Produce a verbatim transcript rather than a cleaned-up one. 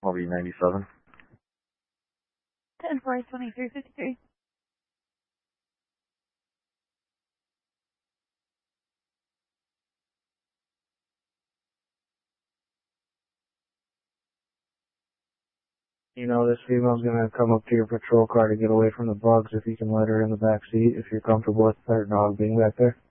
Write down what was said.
I'll be ninety-seven. ten four twenty-three fifty-three. You know, this female's gonna come up to your patrol car to get away from the bugs if you can let her in the back seat, if you're comfortable with her dog being back there.